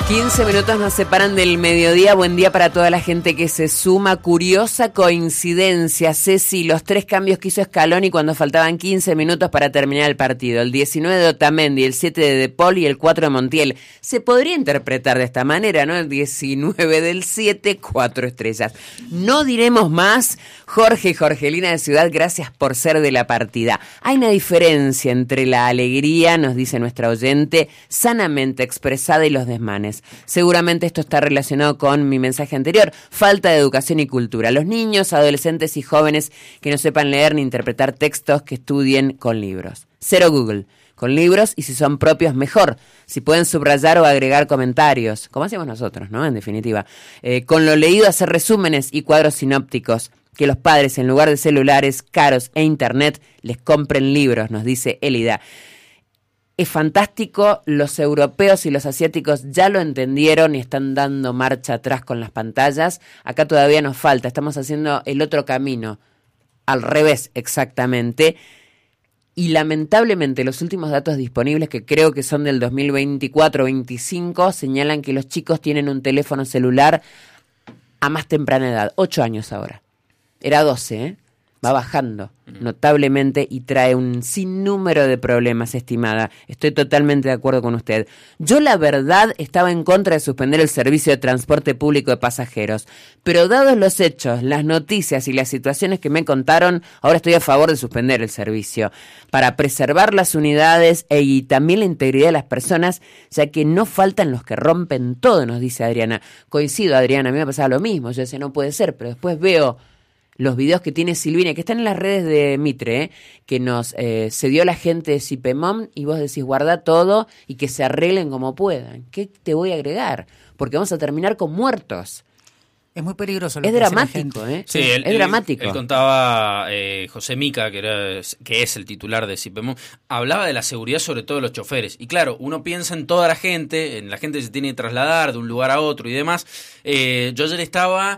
15 minutos nos separan del mediodía. Buen día para toda la gente que se suma. Curiosa coincidencia, Ceci, los 3 cambios que hizo Scaloni cuando faltaban 15 minutos para terminar el partido. El 19 de Otamendi, el 7 de De Paul y el 4 de Montiel. Se podría interpretar de esta manera, ¿no? El 19 del 7, 4 estrellas. No diremos más. Jorge y Jorgelina de Ciudad, gracias por ser de la partida. Hay una diferencia entre la alegría, nos dice nuestra oyente, sanamente expresada y los desmanes. Seguramente esto está relacionado con mi mensaje anterior, falta de educación y cultura. Los niños, adolescentes y jóvenes que no sepan leer ni interpretar textos, que estudien con libros. Cero Google, con libros, y si son propios mejor. Si pueden subrayar o agregar comentarios, como hacemos nosotros, ¿no? En definitiva. Con lo leído hacer resúmenes y cuadros sinópticos. Que los padres, en lugar de celulares caros e internet, les compren libros, nos dice Elida. Es fantástico, los europeos y los asiáticos ya lo entendieron y están dando marcha atrás con las pantallas. Acá todavía nos falta, estamos haciendo el otro camino, al revés exactamente. Y lamentablemente los últimos datos disponibles, que creo que son del 2024-25, señalan que los chicos tienen un teléfono celular a más temprana edad, 8 años ahora. Era 12, ¿eh? Va bajando notablemente y trae un sinnúmero de problemas, estimada. Estoy totalmente de acuerdo con usted. Yo, la verdad, estaba en contra de suspender el servicio de transporte público de pasajeros, pero dados los hechos, las noticias y las situaciones que me contaron, ahora estoy a favor de suspender el servicio para preservar las unidades y también la integridad de las personas, ya que no faltan los que rompen todo, nos dice Adriana. Coincido, Adriana, a mí me pasaba lo mismo. Yo decía, no puede ser, pero después veo los videos que tiene Silvina, que están en las redes de Mitre, que nos cedió la gente de Cipemom, y vos decís, guarda todo y que se arreglen como puedan. ¿Qué te voy a agregar? Porque vamos a terminar con muertos. Es muy peligroso lo es que dramático, ¿eh? Sí, es dramático. Él contaba, José Mica, que es el titular de Cipemom, hablaba de la seguridad sobre todo de los choferes. Y claro, uno piensa en toda la gente, en la gente que se tiene que trasladar de un lugar a otro y demás. Yo ayer estaba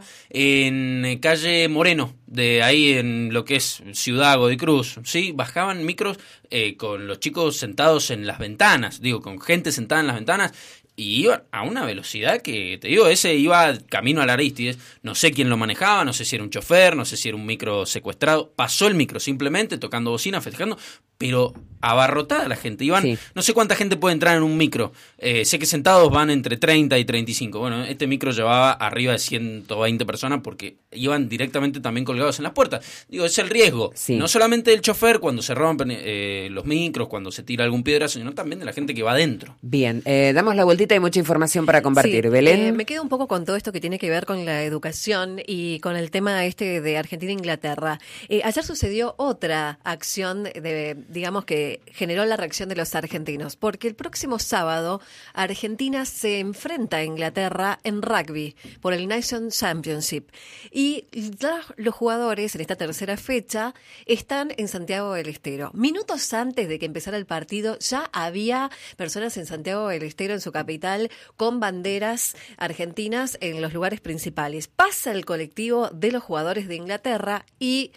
en calle Moreno, de ahí en lo que es Ciudad Godoy Cruz, ¿sí? Bajaban micros con los chicos sentados en las ventanas, con gente sentada en las ventanas, y iba a una velocidad que, te digo, ese iba camino al Arístides. No sé quién lo manejaba, no sé si era un chofer, no sé si era un micro secuestrado. Pasó el micro simplemente, tocando bocina, festejando, pero abarrotada la gente. Iban, sí. No sé cuánta gente puede entrar en un micro. Sé que sentados van entre 30 y 35. Bueno, este micro llevaba arriba de 120 personas porque iban directamente también colgados en las puertas. Es el riesgo. Sí. No solamente del chofer cuando se rompen los micros, cuando se tira algún piedrazo, sino también de la gente que va adentro. Bien, damos la vueltita. Hay mucha información para compartir. Sí, Belén. Me quedo un poco con todo esto que tiene que ver con la educación y con el tema de Argentina e Inglaterra. Ayer sucedió otra acción digamos que generó la reacción de los argentinos, porque el próximo sábado Argentina se enfrenta a Inglaterra en rugby por el Nation Championship, y los jugadores en esta tercera fecha están en Santiago del Estero. Minutos antes de que empezara el partido ya había personas en Santiago del Estero, en su capital, con banderas argentinas en los lugares principales. Pasa el colectivo de los jugadores de Inglaterra y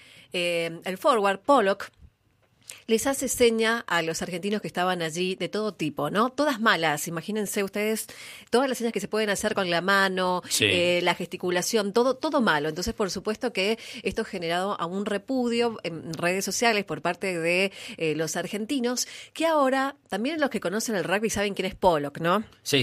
el forward, Pollock, les hace seña a los argentinos que estaban allí de todo tipo, ¿no? Todas malas, imagínense ustedes, todas las señas que se pueden hacer con la mano, sí. La gesticulación, todo malo. Entonces, por supuesto que esto ha generado a un repudio en redes sociales por parte de los argentinos, que ahora también los que conocen el rugby saben quién es Pollock, ¿no? Sí.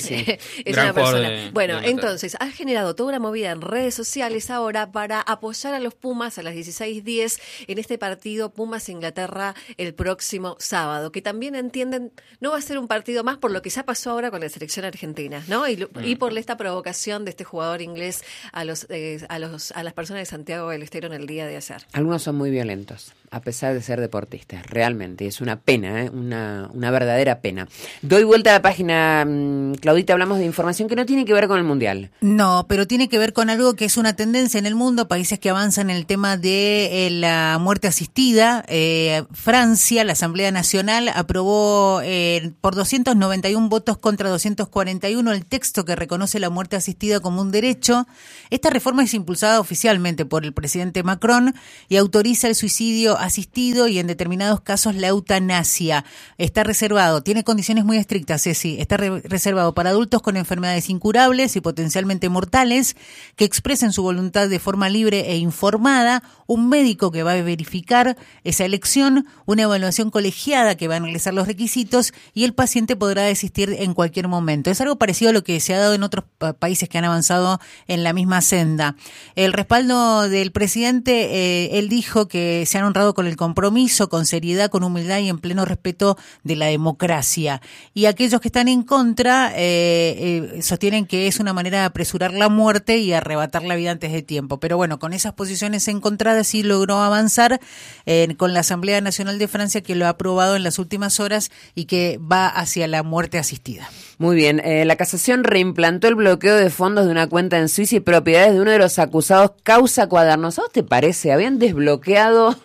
Es gran una persona. Bueno, entonces, ha generado toda una movida en redes sociales ahora para apoyar a los Pumas a las 16:10 en este partido Pumas-Inglaterra el próximo sábado, que también entienden no va a ser un partido más por lo que ya pasó ahora con la selección argentina, ¿no? Y por esta provocación de este jugador inglés a las personas de Santiago del Estero en el día de ayer. Algunos son muy violentos, a pesar de ser deportistas, realmente. Es una pena, una verdadera pena. Doy vuelta a la página, Claudita, hablamos de información que no tiene que ver con el Mundial. No, pero tiene que ver con algo que es una tendencia en el mundo, países que avanzan en el tema de la muerte asistida. Francia, la Asamblea Nacional, aprobó por 291 votos contra 241 el texto que reconoce la muerte asistida como un derecho. Esta reforma es impulsada oficialmente por el presidente Macron y autoriza el suicidio aborto asistido y en determinados casos la eutanasia. Está reservado, tiene condiciones muy estrictas, Ceci, está reservado para adultos con enfermedades incurables y potencialmente mortales que expresen su voluntad de forma libre e informada, un médico que va a verificar esa elección, una evaluación colegiada que va a analizar los requisitos y el paciente podrá desistir en cualquier momento. Es algo parecido a lo que se ha dado en otros países que han avanzado en la misma senda. El respaldo del presidente, él dijo que se han honrado con el compromiso, con seriedad, con humildad y en pleno respeto de la democracia. Y aquellos que están en contra sostienen que es una manera de apresurar la muerte y arrebatar la vida antes de tiempo. Pero bueno, con esas posiciones encontradas sí logró avanzar con la Asamblea Nacional de Francia, que lo ha aprobado en las últimas horas y que va hacia la muerte asistida. Muy bien, la casación reimplantó el bloqueo de fondos de una cuenta en Suiza y propiedades de uno de los acusados causa Cuadernos. ¿A vos te parece? Habían desbloqueado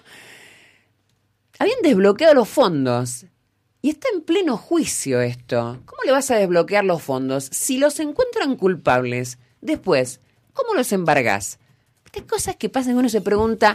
los fondos y está en pleno juicio esto. ¿Cómo le vas a desbloquear los fondos si los encuentran culpables? Después, ¿cómo los embargás? Hay cosas que pasan y uno se pregunta,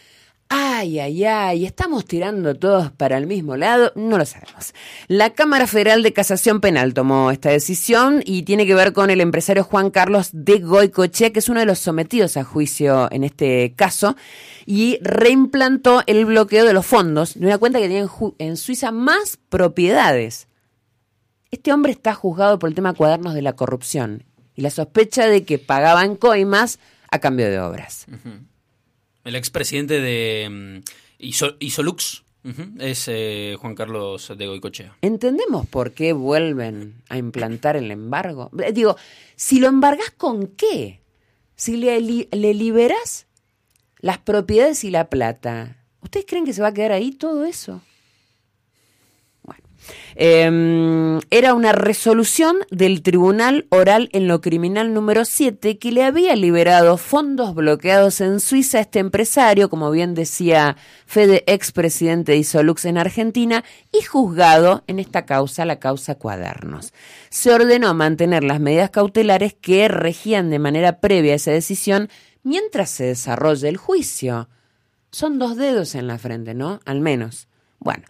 ¿estamos tirando todos para el mismo lado? No lo sabemos. La Cámara Federal de Casación Penal tomó esta decisión y tiene que ver con el empresario Juan Carlos de Goicoechea, que es uno de los sometidos a juicio en este caso, y reimplantó el bloqueo de los fondos de una cuenta que tenía en Suiza más propiedades. Este hombre está juzgado por el tema Cuadernos de la corrupción y la sospecha de que pagaban coimas a cambio de obras. Uh-huh. El expresidente de Isolux es Juan Carlos de Goicoechea. ¿Entendemos por qué vuelven a implantar el embargo? Digo, si lo embargás, ¿con qué? Si le liberás las propiedades y la plata, ¿ustedes creen que se va a quedar ahí todo eso? Era una resolución del Tribunal Oral en lo Criminal número 7 que le había liberado fondos bloqueados en Suiza a este empresario, como bien decía Fede, expresidente de Isolux en Argentina, y juzgado en esta causa, la causa Cuadernos. Se ordenó mantener las medidas cautelares que regían de manera previa a esa decisión mientras se desarrolla el juicio. Son 2 dedos en la frente, ¿no? Al menos. Bueno,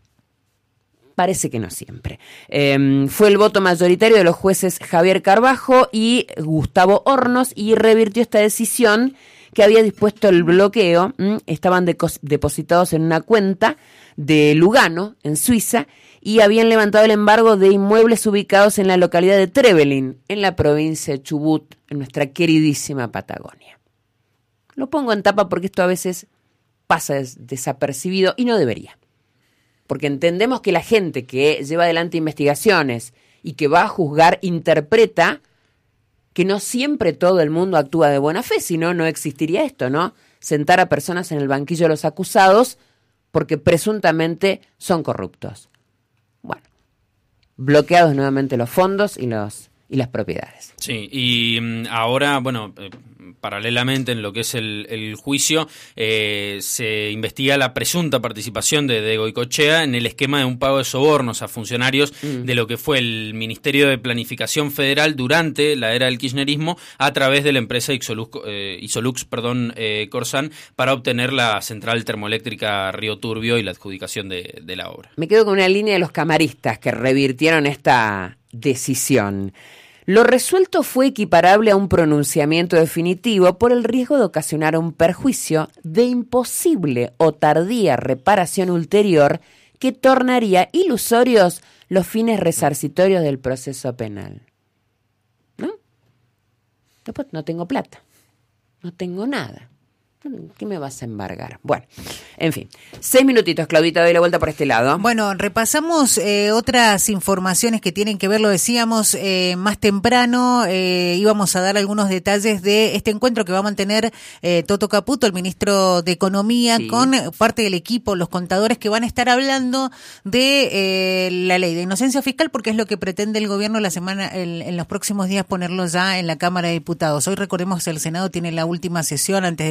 parece que no siempre. Fue el voto mayoritario de los jueces Javier Carbajo y Gustavo Hornos y revirtió esta decisión que había dispuesto el bloqueo. Estaban depositados en una cuenta de Lugano, en Suiza, y habían levantado el embargo de inmuebles ubicados en la localidad de Trevelin, en la provincia de Chubut, en nuestra queridísima Patagonia. Lo pongo en tapa porque esto a veces pasa desapercibido y no debería. Porque entendemos que la gente que lleva adelante investigaciones y que va a juzgar interpreta que no siempre todo el mundo actúa de buena fe, si no, no existiría esto, ¿no? Sentar a personas en el banquillo de los acusados porque presuntamente son corruptos. Bueno, bloqueados nuevamente los fondos y las propiedades. Sí, y ahora, bueno, paralelamente en lo que es el juicio, se investiga la presunta participación de Goicoechea en el esquema de un pago de sobornos a funcionarios de lo que fue el Ministerio de Planificación Federal durante la era del kirchnerismo a través de la empresa Isolux, Corsan, para obtener la central termoeléctrica Río Turbio y la adjudicación de la obra. Me quedo con una línea de los camaristas que revirtieron esta decisión. Lo resuelto fue equiparable a un pronunciamiento definitivo por el riesgo de ocasionar un perjuicio de imposible o tardía reparación ulterior que tornaría ilusorios los fines resarcitorios del proceso penal. ¿No? Después no tengo plata, no tengo nada. ¿Qué me vas a embargar? Bueno, en fin. 6 minutitos, Claudita, doy la vuelta por este lado. Bueno, repasamos otras informaciones que tienen que ver, lo decíamos más temprano, íbamos a dar algunos detalles de este encuentro que va a mantener Toto Caputo, el ministro de Economía, sí, con parte del equipo, los contadores que van a estar hablando de la ley de inocencia fiscal, porque es lo que pretende el gobierno en los próximos días ponerlo ya en la Cámara de Diputados. Hoy, recordemos, el Senado tiene la última sesión antes de que comience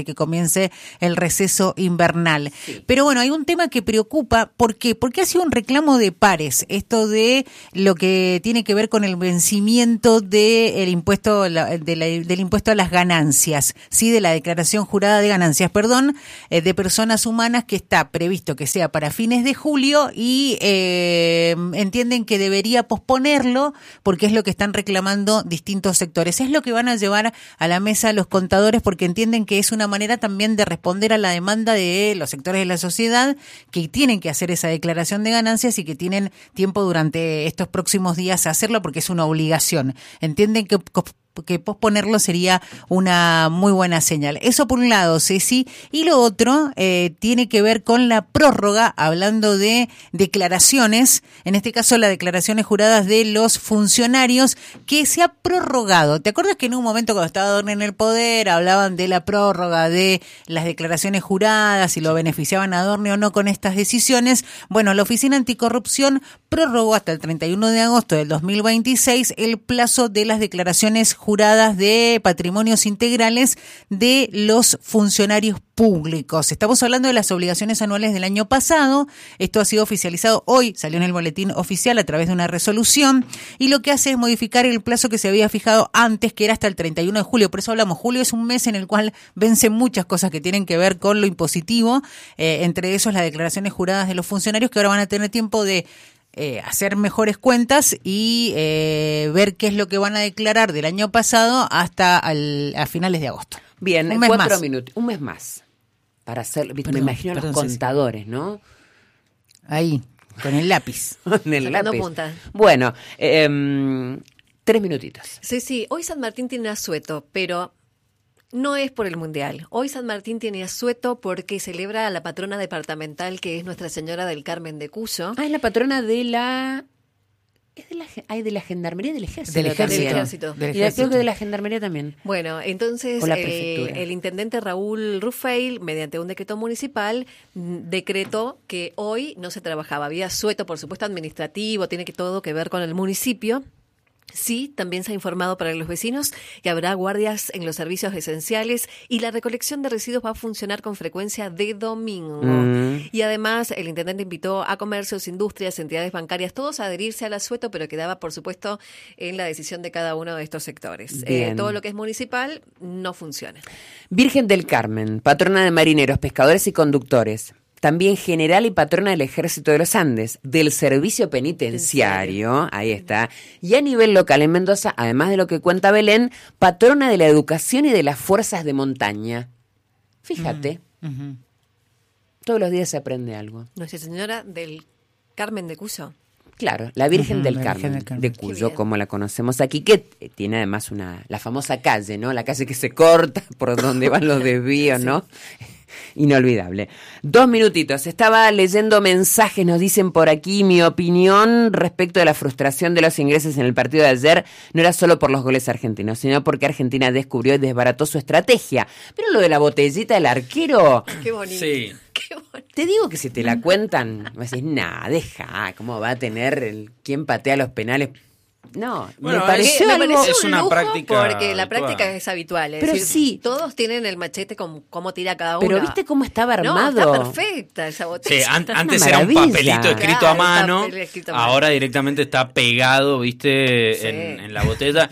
comience el receso invernal. Sí. Pero bueno, hay un tema que preocupa. ¿Por qué? Porque ha sido un reclamo de pares, esto de lo que tiene que ver con el vencimiento del impuesto, del impuesto a las ganancias, ¿sí? De la declaración jurada de ganancias, de personas humanas, que está previsto que sea para fines de julio y entienden que debería posponerlo porque es lo que están reclamando distintos sectores. Es lo que van a llevar a la mesa los contadores, porque entienden que es una manera también de responder a la demanda de los sectores de la sociedad que tienen que hacer esa declaración de ganancias y que tienen tiempo durante estos próximos días a hacerlo porque es una obligación. Entienden que posponerlo sería una muy buena señal. Eso por un lado, Ceci. Y lo otro tiene que ver con la prórroga, hablando de declaraciones, en este caso las declaraciones juradas de los funcionarios, que se ha prorrogado. ¿Te acuerdas que en un momento cuando estaba Adorni en el poder hablaban de la prórroga de las declaraciones juradas, si lo beneficiaban a Adorni o no con estas decisiones? Bueno, la Oficina Anticorrupción prorrogó hasta el 31 de agosto del 2026 el plazo de las declaraciones juradas de patrimonios integrales de los funcionarios públicos. Estamos hablando de las obligaciones anuales del año pasado. Esto ha sido oficializado hoy, salió en el boletín oficial a través de una resolución, y lo que hace es modificar el plazo que se había fijado antes, que era hasta el 31 de julio. Por eso hablamos, julio es un mes en el cual vencen muchas cosas que tienen que ver con lo impositivo, entre esos las declaraciones juradas de los funcionarios, que ahora van a tener tiempo de hacer mejores cuentas y ver qué es lo que van a declarar del año pasado hasta a finales de agosto. Bien, 4 minutos, un mes más para hacer, me imagino a los contadores, ¿no? Ahí, con el lápiz. Con el lápiz. Punta. Bueno, 3 minutitos. Sí, hoy San Martín tiene asueto, pero no es por el Mundial. Hoy San Martín tiene asueto porque celebra a la patrona departamental, que es Nuestra Señora del Carmen de Cuyo. Ah, es la patrona de la... ¿Es de la Gendarmería del Ejército? Del Ejército. Y creo que de la Gendarmería también. Bueno, entonces el intendente Raúl Rufeil, mediante un decreto municipal, decretó que hoy no se trabajaba. Había asueto, por supuesto, administrativo, tiene que todo que ver con el municipio. Sí, también se ha informado para los vecinos que habrá guardias en los servicios esenciales y la recolección de residuos va a funcionar con frecuencia de domingo. Y además el intendente invitó a comercios, industrias, entidades bancarias, todos a adherirse al asueto, pero quedaba, por supuesto, en la decisión de cada uno de estos sectores. Todo lo que es municipal no funciona. Virgen del Carmen, patrona de marineros, pescadores y conductores. También general y patrona del Ejército de los Andes, del Servicio Penitenciario, ahí está. Y a nivel local en Mendoza, además de lo que cuenta Belén, patrona de la educación y de las fuerzas de montaña. Fíjate, todos los días se aprende algo. Nuestra Señora del Carmen de Cuyo. Claro, la Virgen del Carmen de Cuyo, como la conocemos aquí, que tiene además la famosa calle, ¿no? La calle que se corta por donde van los desvíos, ¿no? Inolvidable. 2 minutitos. Estaba leyendo mensajes, nos dicen por aquí, mi opinión respecto de la frustración de los ingleses en el partido de ayer no era solo por los goles argentinos, sino porque Argentina descubrió y desbarató su estrategia. Pero lo de la botellita del arquero... Qué bonito. Sí. Qué bonito. Te digo que si te la cuentan, vas a decir, deja, ¿cómo va a tener quién patea los penales? No, bueno, me pareció algo... es una lujo práctica porque la habitual. práctica es habitual. Pero decir, sí. Todos tienen el machete con cómo tira cada uno. Pero ¿viste cómo estaba armado? No, está perfecta esa botella. Sí, antes una era un maravilla. papelito escrito Claro, a mano, papel escrito a mano. ahora directamente está pegado, viste, Sí. en la botella.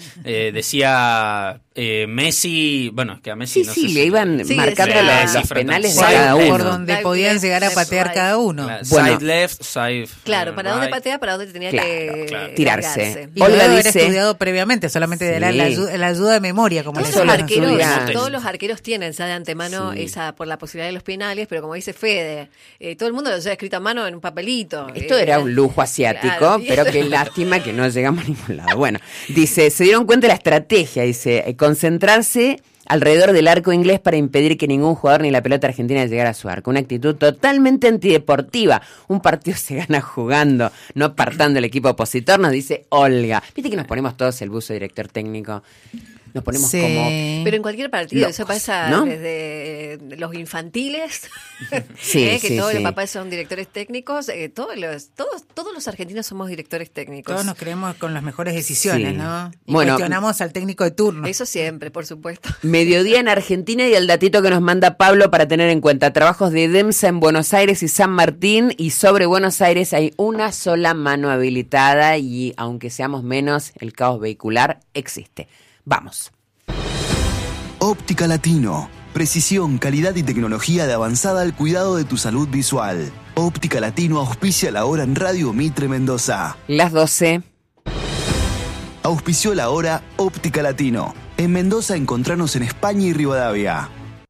Decía Messi, bueno, es que a Messi no sé Sí, si le iban Sí, marcando decía los cifra penales de tan- cada Side uno. Por donde Side podían left, llegar a left, patear right. cada uno. Side left, side Claro, para dónde right. patea, para dónde tenía Claro, que claro. Tirarse. largarse. Y Olga luego era dice- estudiado previamente, solamente Sí. era la ayuda de memoria, como Todos le Eso los, lo llaman. estudia. todos los arqueros tienen ya de antemano Sí. esa por la posibilidad de los penales, pero como dice Fede, todo el mundo lo lleva escrito a mano en un papelito. Esto era un lujo asiático, Claro. pero qué lástima que no llegamos a ningún lado. Bueno, dice, se dieron cuenta de la estrategia, dice, concentrarse alrededor del arco inglés para impedir que ningún jugador ni la pelota argentina llegara a su arco. Una actitud totalmente antideportiva. Un partido se gana jugando, no apartando el equipo opositor, nos dice Olga. Viste que nos ponemos todos el buzo de director técnico. nos ponemos Sí. como... Pero en cualquier partido, locos, eso pasa ¿no? desde los infantiles, Sí, que sí, todos sí. los papás son directores técnicos, todos los argentinos somos directores técnicos. Todos nos creemos con las mejores decisiones, Sí. ¿no? Y Bueno, cuestionamos al técnico de turno. Eso siempre, por supuesto. Mediodía en Argentina y el datito que nos manda Pablo para tener en cuenta. Trabajos de DEMSA en Buenos Aires y San Martín, y sobre Buenos Aires hay una sola mano habilitada y aunque seamos menos, el caos vehicular existe. Vamos. Óptica Latino. Precisión, calidad y tecnología de avanzada al cuidado de tu salud visual. Óptica Latino auspicia la hora en Radio Mitre Mendoza. Las 12. Auspició la hora Óptica Latino. En Mendoza encontranos en España y Rivadavia.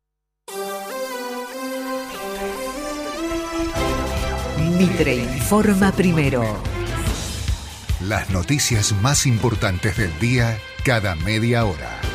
Mitre informa primero. Las noticias más importantes del día cada media hora.